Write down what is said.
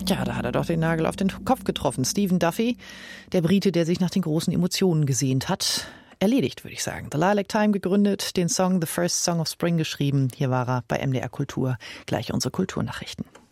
Ja, da hat er doch den Nagel auf den Kopf getroffen. Stephen Duffy, der Brite, der sich nach den großen Emotionen gesehnt hat. Erledigt, würde ich sagen. The Lilac Time gegründet, den Song The First Song of Spring geschrieben. Hier war er bei MDR Kultur. Gleich unsere Kulturnachrichten.